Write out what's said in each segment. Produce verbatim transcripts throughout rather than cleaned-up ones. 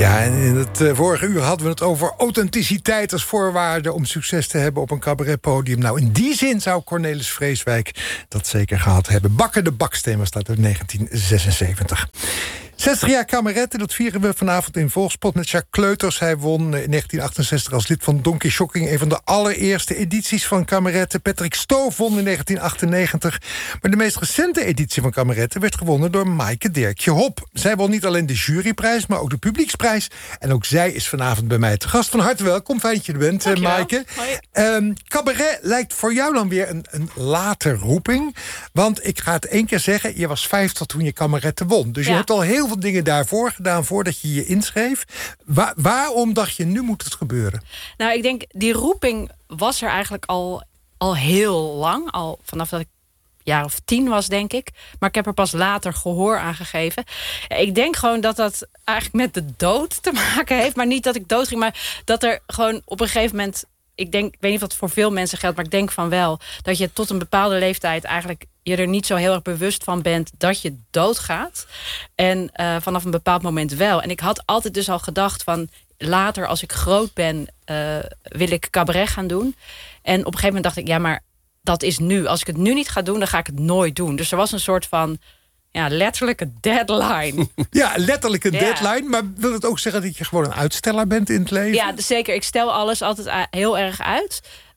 Ja, en in het uh, vorige uur hadden we het over authenticiteit als voorwaarde om succes te hebben op een cabaretpodium. Nou, in die zin zou Cornelis Vreeswijk dat zeker gehad hebben. Bakker de Baksteen was dat uit negentien zesenzeventig. zestig jaar kameretten, dat vieren we vanavond in Volkspot met Jacques Kleuters. Hij won in negentien achtenzestig als lid van Donkey Shocking een van de allereerste edities van kameretten. Patrick Stoof won in negentien achtennegentig. Maar de meest recente editie van kameretten werd gewonnen door Maaike Dirkje Hop. Zij won niet alleen de juryprijs, maar ook de publieksprijs. En ook zij is vanavond bij mij te gast. Van harte welkom, fijn dat je er bent, uh, Maaike. Um, cabaret lijkt voor jou dan weer een, een late roeping. Want ik ga het één keer zeggen, je was vijftig toen je kameretten won. Dus ja. je hebt al heel veel dingen daarvoor gedaan voordat je je inschreef. Wa- waarom dacht je, nu moet het gebeuren? Nou, ik denk, die roeping was er eigenlijk al, al heel lang. Al vanaf dat ik een jaar of tien was, denk ik. Maar ik heb er pas later gehoor aan gegeven. Ik denk gewoon dat dat eigenlijk met de dood te maken heeft. Maar niet dat ik dood ging, maar dat er gewoon op een gegeven moment... Ik denk, ik weet niet of dat voor veel mensen geldt, maar ik denk van wel. Dat je tot een bepaalde leeftijd eigenlijk je er niet zo heel erg bewust van bent dat je doodgaat. En uh, vanaf een bepaald moment wel. En ik had altijd dus al gedacht van later als ik groot ben, uh, wil ik cabaret gaan doen. En op een gegeven moment dacht ik, ja, maar dat is nu. Als ik het nu niet ga doen, dan ga ik het nooit doen. Dus er was een soort van... Ja, letterlijke deadline. Ja, letterlijke ja. deadline. Maar wil het ook zeggen dat je gewoon een uitsteller bent in het leven? Ja, zeker. Ik stel alles altijd heel erg uit.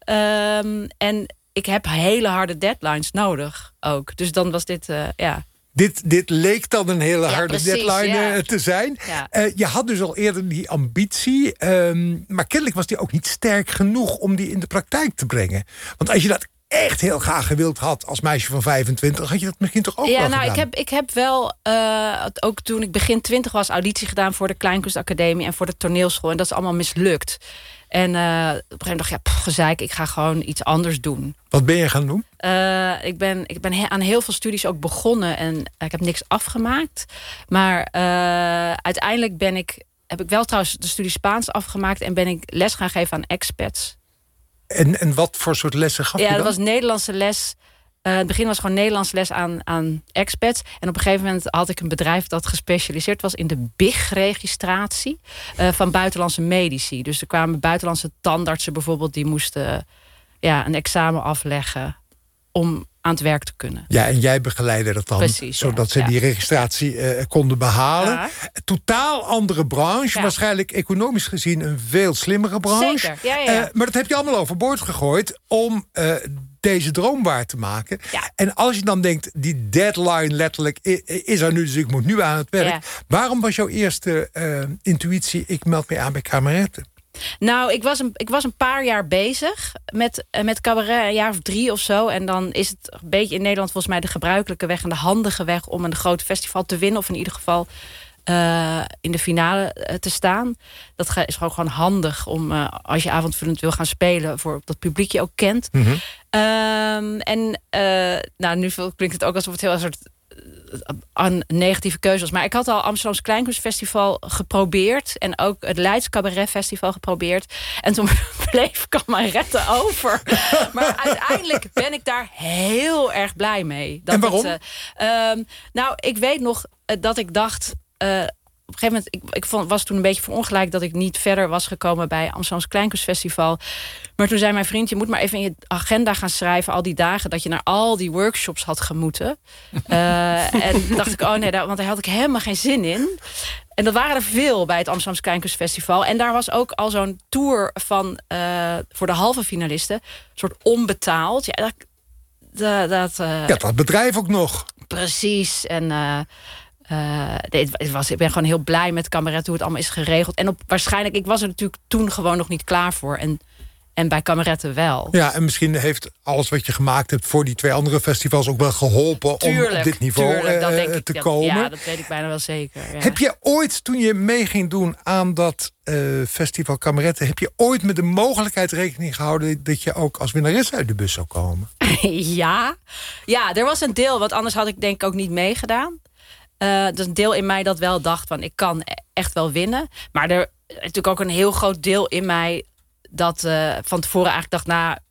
Um, en ik heb hele harde deadlines nodig ook. Dus dan was dit, uh, ja... Dit, dit leek dan een hele ja, harde precies, deadline ja. te zijn. Ja. Uh, je had dus al eerder die ambitie. Um, maar kennelijk was die ook niet sterk genoeg om die in de praktijk te brengen. Want als je dat echt heel graag gewild had als meisje van vijfentwintig... had je dat misschien toch ook ja, wel nou, gedaan? Ik heb, ik heb wel, uh, ook toen ik begin twintig was... auditie gedaan voor de Kleinkunstacademie en voor de toneelschool. En dat is allemaal mislukt. En uh, op een gegeven moment dacht ik, ja, pff, gezeik, ik ga gewoon iets anders doen. Wat ben je gaan doen? Uh, ik ben, ik ben he- aan heel veel studies ook begonnen en uh, ik heb niks afgemaakt. Maar uh, uiteindelijk ben ik, heb ik wel trouwens de studie Spaans afgemaakt... en ben ik les gaan geven aan expats. En, en wat voor soort lessen gaf ja, je dan? Ja, dat was Nederlandse les. Uh, in het begin was gewoon Nederlandse les aan, aan expats. En op een gegeven moment had ik een bedrijf dat gespecialiseerd was in de B I G-registratie uh, van buitenlandse medici. Dus er kwamen buitenlandse tandartsen bijvoorbeeld, die moesten uh, ja, een examen afleggen om aan het werk te kunnen. Ja, en jij begeleidde dat dan, Precies, zodat ja, ze ja. die registratie uh, konden behalen. Ja. Totaal andere branche, Ja. waarschijnlijk economisch gezien een veel slimmere branche. Zeker, ja, ja, ja. Uh, maar dat heb je allemaal overboord gegooid om uh, deze droom waar te maken. Ja. En als je dan denkt, die deadline letterlijk is er nu, dus ik moet nu aan het werk. Ja. Waarom was jouw eerste uh, intuïtie, ik meld me aan bij kameretten? Nou, ik was, een, ik was een paar jaar bezig met, met cabaret, een jaar of drie of zo. En dan is het een beetje in Nederland volgens mij de gebruikelijke weg en de handige weg om een groot festival te winnen. Of in ieder geval uh, in de finale uh, te staan. Dat is gewoon, gewoon handig om, uh, als je avondvullend wil gaan spelen, voor dat publiek je ook kent. Mm-hmm. Um, en uh, nou, nu klinkt het ook alsof het heel een soort aan negatieve keuzes. Maar ik had al Amsterdamse Kleinkunstfestival geprobeerd. En ook het Leids Cabaret Festival geprobeerd. En toen bleef kameretten over. Maar uiteindelijk ben ik daar heel erg blij mee. Dat en waarom? Het, uh, um, nou, ik weet nog uh, dat ik dacht... Uh, op een gegeven moment, ik, ik vond, was toen een beetje verongelijkt dat ik niet verder was gekomen bij Amsterdamse Kleinkunstfestival. Maar toen zei mijn vriend, je moet maar even in je agenda gaan schrijven al die dagen dat je naar al die workshops had gemoeten. Uh, en dacht ik, oh nee, daar, want daar had ik helemaal geen zin in. En dat waren er veel bij het Amsterdamse Kleinkunstfestival. En daar was ook al zo'n tour van uh, voor de halve finalisten, een soort onbetaald. Ja, dat, dat, dat uh, ja, dat bedrijf ook nog. Precies. En uh, Uh, het, het was, ik ben gewoon heel blij met Cabaret, hoe het allemaal is geregeld. En op, waarschijnlijk, ik was er natuurlijk toen gewoon nog niet klaar voor. En, en bij Cabaretten wel. Ja, en misschien heeft alles wat je gemaakt hebt voor die twee andere festivals ook wel geholpen tuurlijk, om op dit niveau tuurlijk, dat uh, denk ik, te dat, komen. Ja, dat weet ik bijna wel zeker. Ja. Heb je ooit, toen je mee ging doen aan dat uh, festival Cabaretten, heb je ooit met de mogelijkheid rekening gehouden dat je ook als winnares uit de bus zou komen? ja. ja, er was een deel, want anders had ik denk ik ook niet meegedaan. Uh, dus een deel in mij dat wel dacht van ik kan echt wel winnen. Maar er is natuurlijk ook een heel groot deel in mij dat uh, van tevoren eigenlijk dacht, nou,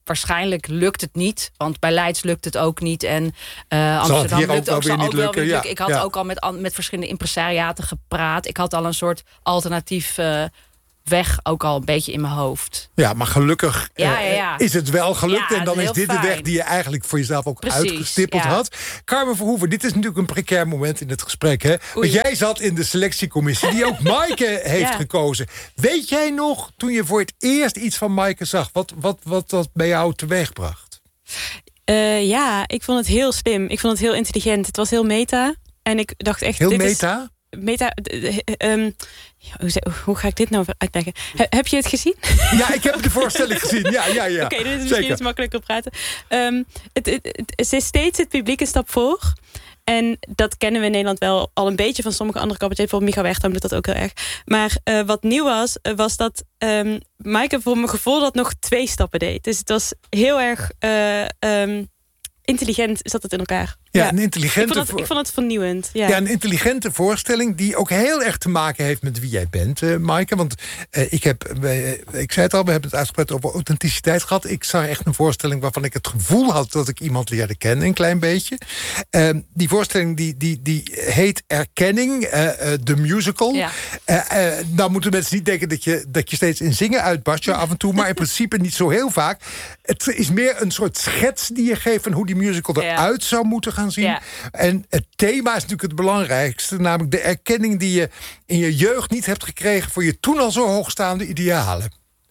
waarschijnlijk lukt het niet. Want bij Leids lukt het ook niet. En uh, Zal het Amsterdam hier lukt ook ook, wel weer zal niet ook wel lukken? weer Ja, lukken. Ik had ja. ook al met, met verschillende impresariaten gepraat. Ik had al een soort alternatief uh, weg ook al een beetje in mijn hoofd. Ja, maar gelukkig Ja, ja, uh, ja. is het wel gelukt. Ja, en dan is heel dit fijn. de weg die je eigenlijk voor jezelf ook Precies, uitgestippeld ja. had. Carmen Verhoeven, dit is natuurlijk een precair moment in het gesprek. Hè? Want jij zat in de selectiecommissie die ook Maaike heeft Ja. gekozen. Weet jij nog, toen je voor het eerst iets van Maaike zag, wat, wat, wat dat bij jou teweegbracht? Uh, ja, ik vond het heel slim. Ik vond het heel intelligent. Het was heel meta. En ik dacht echt... Heel dit meta? Is meta... Uh, um, hoe, hoe ga ik dit nou uitleggen? He, heb je het gezien? Ja, ik heb de voorstelling gezien. Ja, ja, ja. Oké, okay, dit is misschien iets makkelijker praten. Um, het, het, het, ze is steeds het publiek een stap voor. En dat kennen we in Nederland wel al een beetje van sommige andere cabaretiers. Bijvoorbeeld Micha Wertheim doet dat ook heel erg. Maar uh, wat nieuw was, uh, was dat um, Maaike voor mijn gevoel dat nog twee stappen deed. Dus het was heel erg uh, um, intelligent zat het in elkaar. Ja, ja. een intelligente... Ik vond het, ik vond het vernieuwend. Ja. ja, een intelligente voorstelling die ook heel erg te maken heeft met wie jij bent, uh, Maaike. Want uh, ik heb, uh, ik zei het al, we hebben het uitgebreid over authenticiteit gehad. Ik zag echt een voorstelling waarvan ik het gevoel had dat ik iemand leerde kennen, een klein beetje. Uh, die voorstelling die, die, die heet Erkenning, uh, uh, de musical. Ja. Uh, uh, nou moeten mensen niet denken dat je, dat je steeds in zingen uitbarst, ja, af en toe, maar in principe niet zo heel vaak. Het is meer een soort schets die je geeft van hoe die musical eruit ja. zou moeten gaan zien. Ja. En het thema is natuurlijk het belangrijkste, namelijk de erkenning die je in je jeugd niet hebt gekregen voor je toen al zo hoogstaande idealen.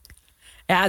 Ja,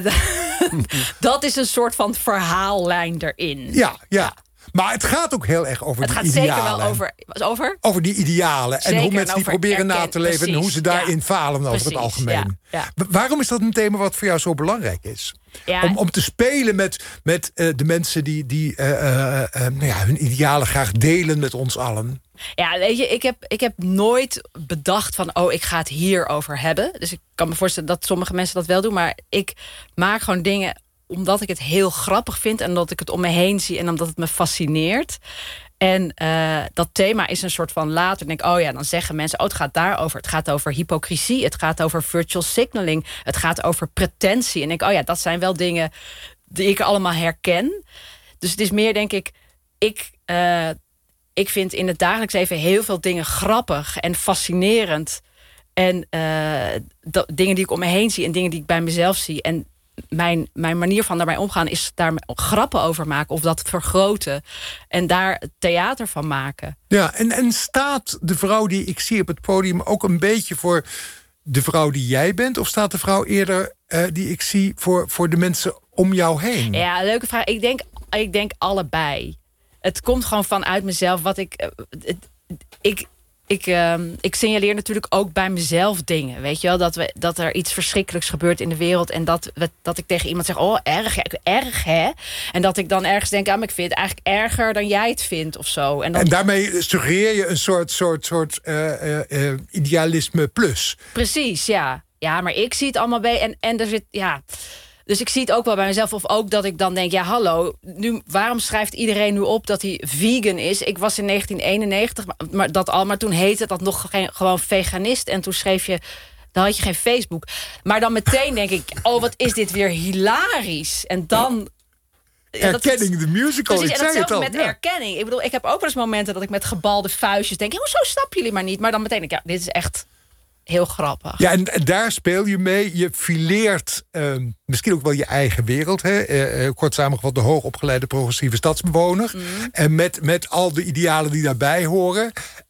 dat is een soort van verhaallijn erin. Ja, ja. Maar het gaat ook heel erg over het die gaat idealen. zeker wel over... over? Over die idealen. Zeker, en hoe mensen en die proberen erken, na te leven precies, en hoe ze daarin ja. falen over Precies, het algemeen. Ja, ja. Waarom is dat een thema wat voor jou zo belangrijk is? Ja. Om, om te spelen met, met uh, de mensen die, die uh, uh, uh, nou ja, hun idealen graag delen met ons allen. Ja, weet je, ik heb, ik heb nooit bedacht van, oh, ik ga het hierover hebben. Dus ik kan me voorstellen dat sommige mensen dat wel doen. Maar ik maak gewoon dingen omdat ik het heel grappig vind en omdat ik het om me heen zie en omdat het me fascineert. En uh, dat thema is een soort van later denk ik, oh ja, dan zeggen mensen, oh, het gaat daarover. Het gaat over hypocrisie, het gaat over virtual signaling, het gaat over pretentie. En ik denk, oh ja, dat zijn wel dingen die ik allemaal herken. Dus het is meer, denk ik, ik, uh, ik vind in het dagelijks leven heel veel dingen grappig en fascinerend. En uh, dat, dingen die ik om me heen zie en dingen die ik bij mezelf zie. En Mijn, mijn manier van daarbij omgaan is daar grappen over maken of dat vergroten en daar theater van maken. Ja, en, en staat de vrouw die ik zie op het podium ook een beetje voor de vrouw die jij bent? Of staat de vrouw eerder uh, die ik zie voor, voor de mensen om jou heen? Ja, leuke vraag. Ik denk, ik denk allebei. Het komt gewoon vanuit mezelf. Wat ik, uh, het, ik Ik, uh, ik signaleer natuurlijk ook bij mezelf dingen. Weet je wel, dat, we, dat er iets verschrikkelijks gebeurt in de wereld. En dat, we, dat ik tegen iemand zeg, oh, erg, erg hè? En dat ik dan ergens denk, ah, maar ik vind het eigenlijk erger dan jij het vindt of zo. En, dan... en daarmee suggereer je een soort, soort, soort uh, uh, uh, idealisme plus. Precies, ja. Ja, maar ik zie het allemaal bij. En, en er zit, ja... Dus ik zie het ook wel bij mezelf. Of ook dat ik dan denk, ja hallo, nu, waarom schrijft iedereen nu op dat hij vegan is? Ik was in negentien eenennegentig, maar, maar, dat al, maar toen heette dat nog geen, gewoon veganist. En toen schreef je, dan had je geen Facebook. Maar dan meteen denk ik, oh wat is dit weer hilarisch. En dan... Erkenning, de musical, precies, ik en zei het al. met ja. erkenning. Ik bedoel, ik heb ook wel eens momenten dat ik met gebalde vuistjes denk, hoezo snappen jullie maar niet? Maar dan meteen denk ik, ja, dit is echt... heel grappig. Ja, en, en daar speel je mee. Je fileert uh, misschien ook wel je eigen wereld. Hè? Uh, kort samengevat, de hoogopgeleide progressieve stadsbewoner. Mm. En met, met al de idealen die daarbij horen.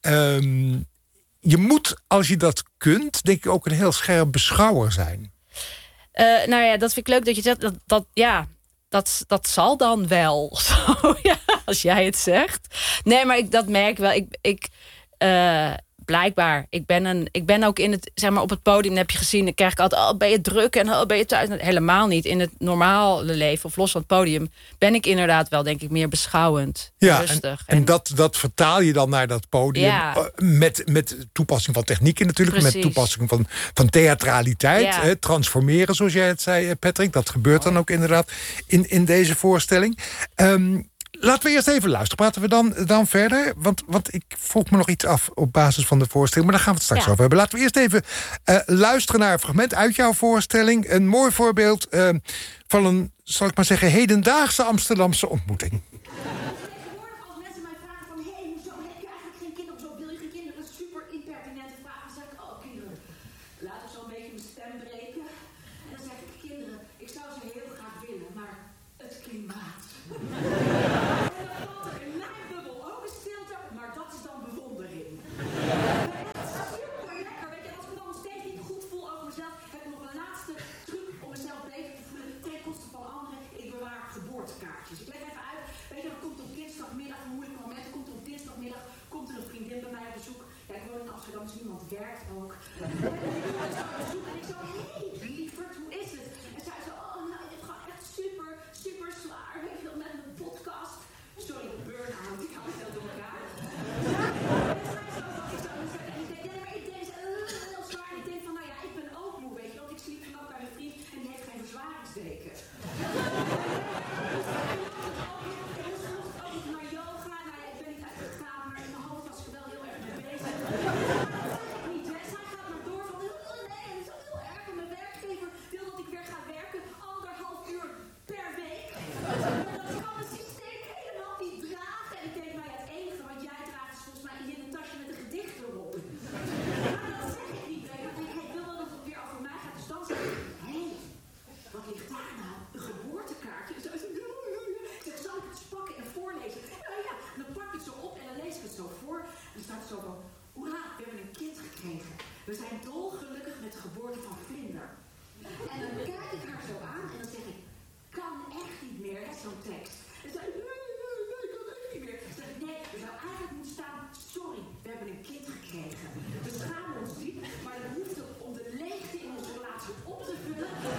Um, je moet, als je dat kunt, denk ik ook een heel scherp beschouwer zijn. Uh, nou ja, dat vind ik leuk dat je zegt. Dat, dat, ja, dat, dat zal dan wel. Zo, ja, als jij het zegt. Nee, maar ik, dat merk ik wel. Ik... ik uh, Blijkbaar. Ik ben, een, ik ben ook in het, zeg maar, op het podium, heb je gezien, dan krijg ik altijd, oh, ben je druk en oh, ben je thuis? Helemaal niet. In het normale leven, of los van het podium, ben ik inderdaad wel, denk ik, meer beschouwend. Ja, rustig. En, en dat, dat vertaal je dan naar dat podium. Ja. Met, met toepassing van technieken natuurlijk. Precies. Met toepassing van, van theatraliteit. Ja. Hè, transformeren, zoals jij het zei, Patrick. Dat gebeurt dan ook inderdaad in, in deze voorstelling. Um, Laten we eerst even luisteren. Praten we dan, dan verder? Want, want ik vroeg me nog iets af op basis van de voorstelling. Maar daar gaan we het straks Ja. over hebben. Laten we eerst even uh, luisteren naar een fragment uit jouw voorstelling. Een mooi voorbeeld uh, van een, zal ik maar zeggen, hedendaagse Amsterdamse ontmoeting. Als mensen mij vragen van, hé, hey, hoezo heb je eigenlijk geen kinderen? Hoezo wil je geen kinderen? Een super impertinente vraag. Dan zeg ik, oh, kinderen. Laat ik zo een beetje mijn stem breken. En dan zeg ik, kinderen, ik zou ze heel graag willen, maar het klimaat. En dan valt er in mijn bubbel ook een stilte, maar dat is dan bewondering. Het is super lekker, weet je. Als ik me dan nog steeds niet goed voel over mezelf, heb ik nog een laatste truc om mezelf beter te voelen ten koste van anderen. Ik bewaar geboortekaartjes. Ik leg even uit, weet je, dan komt op dinsdagmiddag een moeilijk moment. Dan komt er op dinsdagmiddag komt er een vriendin bij mij op bezoek. Ja, ik woon in Amsterdam, dus niemand werkt ook. En ik zo, hé, hey, lieverd, hoe is het? En zij zo, oh, nou, het gaat echt super, super zwaar. Weet je wel, met mijn podcast. Sorry, burn-out, ik hou het heel door elkaar. Ik denk, heel zwaar. Ik denk van, nou ja, ik ben ook moe, weet je. Want ik sliep vannacht bij mijn vriend en die heeft geen verzwaringsdeken. Ook naar yoga. Nou ja, ik ben niet uitgegaan, maar in mijn hoofd was ik wel heel erg mee bezig. Niet, hè. Zij gaat maar door van, oh nee, het is ook heel erg. En mijn werkgever wil dat ik weer ga werken. Anderhalf uur per week. Dat kan het systeem helemaal niet dragen. En ik denk, nou ja, het enige wat jij draagt is volgens mij in een tasje met een gedicht erop. Maar dat zeg ik niet, weet je. Ik denk, hey, ik wil wel dat het weer over mij gaat. Dus dan zeg ik, hé, hey, wat ligt daar nou? Een geboortekaartje? Dus ik zeg, zal ik het eens pakken en voorlezen? Ja, ja. En dan pak ik het zo op en dan lees ik het zo voor. En dan staat het zo van, hoera, we hebben een kind gekregen. We zijn dolgelukkig met de geboorte van Vlinder. En dan kijk ik haar zo aan en dan zeg ik, kan echt niet meer, hè, zo'n tekst. En dan zeg ik, nee, nee, nee, kan echt niet meer. Dan zeg ik, nee, er zou eigenlijk moeten staan, sorry, we hebben een kind gekregen. We schamen ons diep, maar de behoefte om de leegte in onze relatie op te vullen,